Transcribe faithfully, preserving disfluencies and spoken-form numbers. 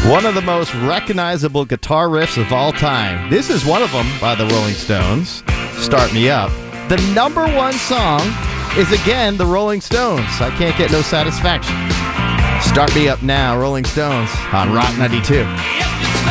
One of the most recognizable guitar riffs of all time. This is one of them by the Rolling Stones. Start Me Up. The number one song is again the Rolling Stones. I Can't Get No Satisfaction. Start Me Up Now, Rolling Stones on Rock ninety-two.